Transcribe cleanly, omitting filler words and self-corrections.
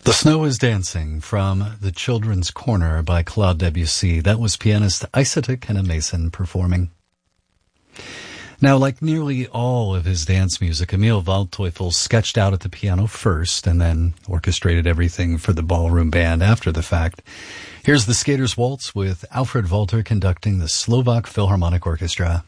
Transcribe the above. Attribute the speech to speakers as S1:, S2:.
S1: The Snow is Dancing from The Children's Corner by Claude Debussy. That was pianist Isaac Kenna Mason performing. Now, like nearly all of his dance music, Emil Waldteufel sketched out at the piano first and then orchestrated everything for the ballroom band after the fact. Here's the Skater's Waltz with Alfred Walter conducting the Slovak Philharmonic Orchestra.